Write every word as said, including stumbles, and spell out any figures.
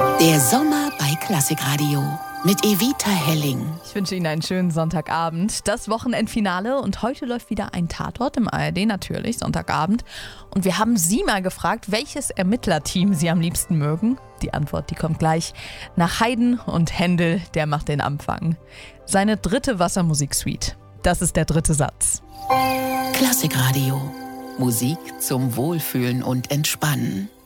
Der Sommer bei Klassikradio mit Evita Helling. Ich wünsche Ihnen einen schönen Sonntagabend. Das Wochenendfinale und heute läuft wieder ein Tatort im A R D, natürlich, Sonntagabend. Und wir haben Sie mal gefragt, welches Ermittlerteam Sie am liebsten mögen. Die Antwort, die kommt gleich. Nach Haydn und Händel, der macht den Anfang. Seine dritte Wassermusiksuite. Das ist der dritte Satz. Klassikradio. Musik zum Wohlfühlen und Entspannen.